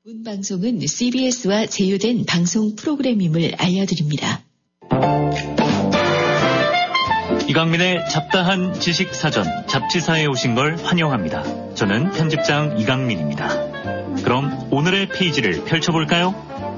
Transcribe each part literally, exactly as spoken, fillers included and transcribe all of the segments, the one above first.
본 방송은 씨비에스와 제휴된 방송 프로그램임을 알려드립니다. 이강민의 잡다한 지식사전 잡지사에 오신 걸 환영합니다. 저는 편집장 이강민입니다. 그럼 오늘의 페이지를 펼쳐볼까요?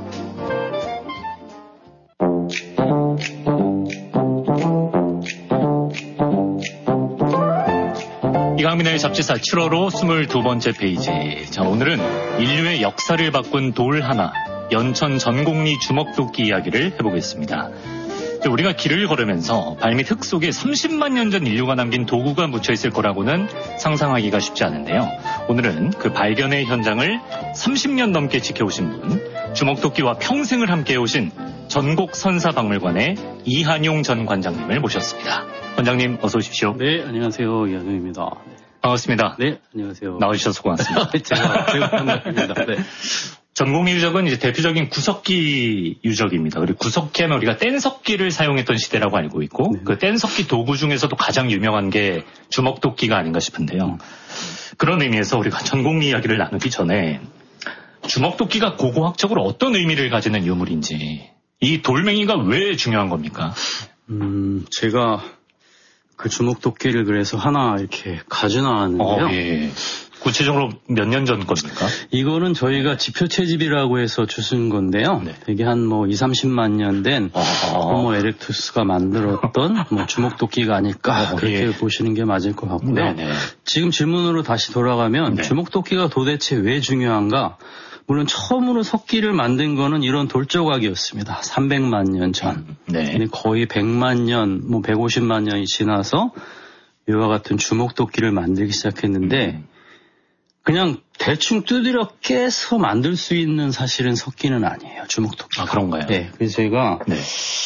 이강민의 잡지사 칠월호 스물두 번째 페이지. 자, 오늘은 인류의 역사를 바꾼 돌 하나, 연천 전곡리 주먹도끼 이야기를 해보겠습니다. 우리가 길을 걸으면서 발밑 흙 속에 삼십만 년 전 인류가 남긴 도구가 묻혀있을 거라고는 상상하기가 쉽지 않은데요. 오늘은 그 발견의 현장을 삼십 년 넘게 지켜오신 분, 주먹도끼와 평생을 함께 해오신 전곡선사박물관의 이한용 전 관장님을 모셨습니다. 관장님 어서 오십시오. 네, 안녕하세요. 이한용입니다. 반갑습니다. 네, 안녕하세요. 나와주셔서 고맙습니다. 제가, 제가 반갑습니다. 네. 전곡리 유적은 이제 대표적인 구석기 유적입니다. 그리고 구석기 하면 우리가 뗀석기를 사용했던 시대라고 알고 있고, 네. 그 뗀석기 도구 중에서도 가장 유명한 게 주먹도끼가 아닌가 싶은데요. 음. 그런 의미에서 우리가 전곡리 이야기를 나누기 전에 주먹도끼가 고고학적으로 어떤 의미를 가지는 유물인지, 이 돌멩이가 왜 중요한 겁니까? 음, 제가 그 주먹도끼를 그래서 하나 이렇게 가져나왔는데요. 어, 예. 구체적으로 몇 년 전 겁니까? 이거는 저희가 지표채집이라고 해서 주신 건데요. 네. 되게 한 뭐 이삼십만 년 된 호모 에렉투스가 만들었던 뭐 주먹도끼가 아닐까 어, 그렇게 예. 보시는 게 맞을 것 같고요. 네네. 지금 질문으로 다시 돌아가면 네. 주먹도끼가 도대체 왜 중요한가? 물론 처음으로 석기를 만든 거는 이런 돌조각이었습니다. 삼백만 년 전. 네. 거의 백만 년, 뭐 백오십만 년이 지나서 이와 같은 주먹도끼를 만들기 시작했는데 음. 그냥 대충 두드려 깨서 만들 수 있는 사실은 석기는 아니에요. 주먹도끼. 아, 그런가요? 네. 그래서 저희가 네.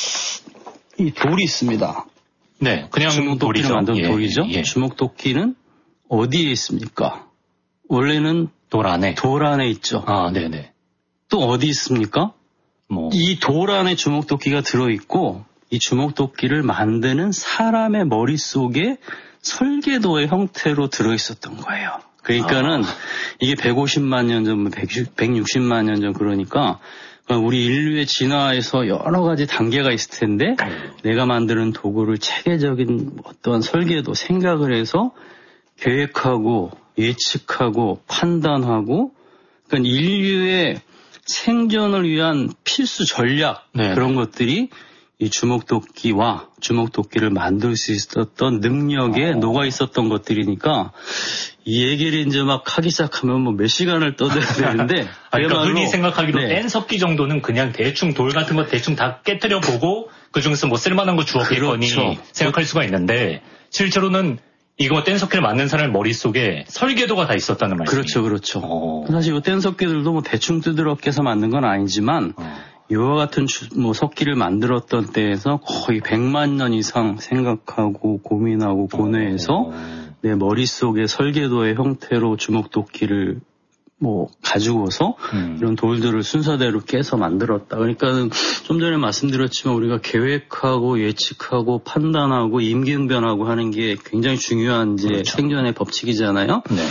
이 돌이 있습니다. 네. 그냥 주먹도끼를 돌이죠. 만든 예, 돌이죠. 예. 주먹도끼는 어디에 있습니까? 원래는 돌 안에. 돌 안에 있죠. 아, 네네. 또 어디 있습니까? 뭐. 이 돌 안에 주먹도끼가 들어있고, 이 주먹도끼를 만드는 사람의 머릿속에 설계도의 형태로 들어있었던 거예요. 그러니까는 아. 이게 백오십만 년 전, 백육십만 년 전 그러니까 우리 인류의 진화에서 여러 가지 단계가 있을 텐데 내가 만드는 도구를 체계적인 어떤 설계도, 생각을 해서 계획하고 예측하고 판단하고 그러니까 인류의 생존을 위한 필수 전략 네. 그런 것들이 이 주먹도끼와 주먹도끼를 만들 수 있었던 능력에 어. 녹아 있었던 것들이니까 이 얘기를 이제 막 하기 시작하면 뭐 몇 시간을 떠들어야 되는데 그러니까 흔히 생각하기로 네. 뗀석기 정도는 그냥 대충 돌 같은 거 대충 다 깨트려 보고 그 중에서 뭐 쓸만한 거 주었겠거니 그렇죠. 생각할 수가 있는데 실제로는 이거 뗀석기를 만든 사람의 머릿속에 설계도가 다 있었다는 말이죠. 그렇죠, 그렇죠. 오. 사실 이 뗀석기들도 뭐 대충 두드러 깨서 만든 건 아니지만 어. 이와 같은 주, 뭐 석기를 만들었던 때에서 거의 백만 년 이상 생각하고 고민하고 고뇌해서 어. 내 머릿속에 설계도의 형태로 주먹도끼를 뭐 가지고서 음. 이런 돌들을 순서대로 깨서 만들었다. 그러니까 좀 전에 말씀드렸지만 우리가 계획하고 예측하고 판단하고 임기응변하고 하는 게 굉장히 중요한 이제 그렇죠. 생존의 법칙이잖아요. 네.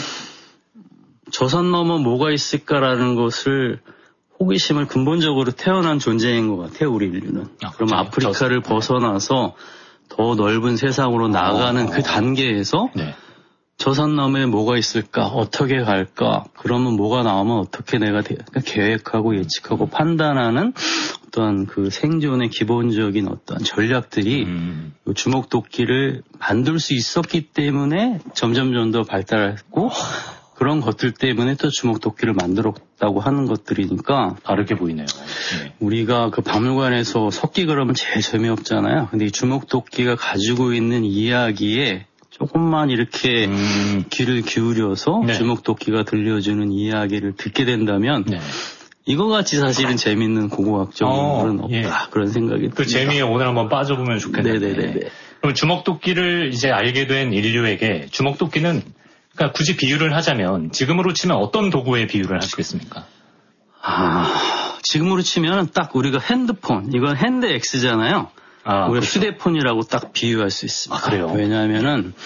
저 선 넘어 뭐가 있을까라는 것을 호기심을 근본적으로 태어난 존재인 것 같아요. 우리 인류는. 아, 그럼 아프리카를 저... 벗어나서 더 넓은 세상으로 나아가는 어... 그 단계에서 네. 저 산 너머에 뭐가 있을까? 어떻게 갈까? 그러면 뭐가 나오면 어떻게 내가 되, 그러니까 계획하고 예측하고 판단하는 어떤 그 생존의 기본적인 어떤 전략들이 음. 주먹도끼를 만들 수 있었기 때문에 점점점 더 발달했고 그런 것들 때문에 또 주먹도끼를 만들었다고 하는 것들이니까 다르게 보이네요. 네. 우리가 그 박물관에서 석기 그러면 제일 재미없잖아요. 근데 이 주먹도끼가 가지고 있는 이야기에 조금만 이렇게 음. 귀를 기울여서 네. 주먹도끼가 들려주는 이야기를 듣게 된다면 네. 이거 같이 사실은 재밌는 고고학적인 건 어, 없다. 예. 그런 생각이 듭니다. 그 재미에 오늘 한번 빠져보면 좋겠네요. 네네네. 그럼 주먹도끼를 이제 알게 된 인류에게 주먹도끼는 그러니까 굳이 비유를 하자면 지금으로 치면 어떤 도구에 비유를 하시겠습니까? 아, 지금으로 치면 딱 우리가 핸드폰, 이건 핸드 X잖아요. 아, 우리가 그렇죠. 휴대폰이라고 딱 비유할 수 있습니다. 아, 그래요? 왜냐하면은